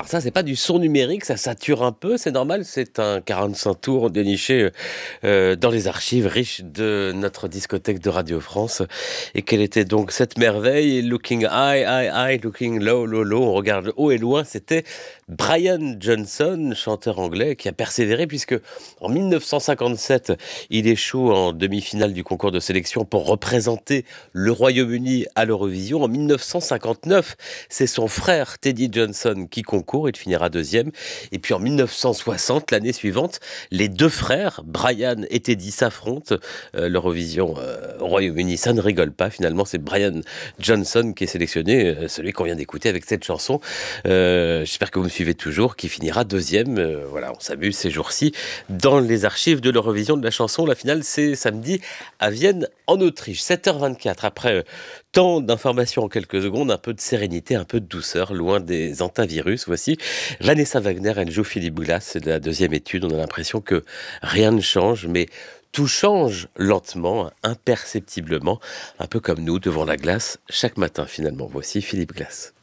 Alors ça, c'est pas du son numérique, ça sature un peu, c'est normal, c'est un 45 tours déniché dans les archives riches de notre discothèque de Radio France. Et quelle était donc cette merveille? Looking high, high, high, looking low, low, low, on regarde haut et loin, c'était Brian Johnson, chanteur anglais, qui a persévéré puisque en 1957, il échoue en demi-finale du concours de sélection pour représenter le Royaume-Uni à l'Eurovision. En 1959, c'est son frère Teddy Johnson qui concourt, il finira deuxième. Et puis en 1960, l'année suivante, les deux frères, Brian et Teddy, s'affrontent. L'Eurovision au Royaume-Uni, ça ne rigole pas. Finalement, c'est Brian Johnson qui est sélectionné, celui qu'on vient d'écouter avec cette chanson. J'espère que vous me suivez toujours, qui finira deuxième. Voilà, on s'amuse ces jours-ci dans les archives de l'Eurovision de la chanson. La finale, c'est samedi à Vienne, en Autriche. 7h24, après tant d'informations en quelques secondes, un peu de sérénité, un peu de douceur, loin des antivirus. Voici Vanessa Wagner, elle joue Philippe Glass. C'est de la deuxième étude. On a l'impression que rien ne change, mais tout change lentement, imperceptiblement, un peu comme nous devant la glace chaque matin finalement. Voici Philippe Glass.